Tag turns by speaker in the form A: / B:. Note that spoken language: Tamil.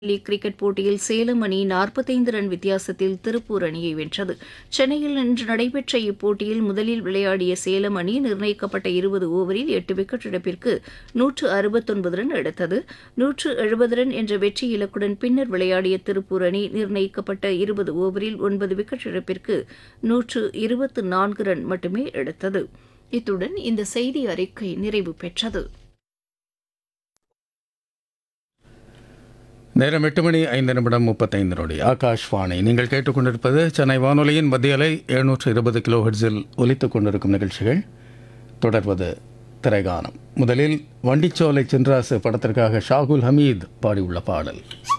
A: லீக் கிரிக்கெட் போட்டியில் சேலம் அணி 45 ரன் வித்தியாசத்தில் திருப்பூர் அணியை வென்றது. சென்னையில் இன்று நடைபெற்ற இப்போட்டியில் முதலில் விளையாடிய சேலம் அணி நிர்ணயிக்கப்பட்ட 20 ஓவரில் 8 விக்கெட் இழப்பிற்கு 169 ரன் எடுத்தது. 170 ரன் என்ற வெற்றி இலக்குடன் பின்னர் விளையாடிய திருப்பூர் அணி நிர்ணயிக்கப்பட்ட 20 ஓவரில் 9 விக்கெட் இழப்பிற்கு 124 ரன் மட்டுமே எடுத்தது. இத்துடன் இந்த செய்தி அறிக்கை நிறைவு பெற்றது.
B: நேரம் 8:05 ஆகாஷ்வாணி. நீங்கள் கேட்டுக்கொண்டிருப்பது சென்னை வானொலியின் மத்திய அலை 720 கிலோஹெர்ட்ஸில் ஒலித்துக் கொண்டிருக்கும் நிகழ்ச்சிகள். தொடர்வது திரைகானம். முதலில் வண்டிச்சோலை சின்ராசு படத்திற்காக ஷாகுல் ஹமீத் பாடியுள்ள பாடல்.